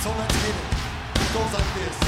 So let's hit it. It goes like this.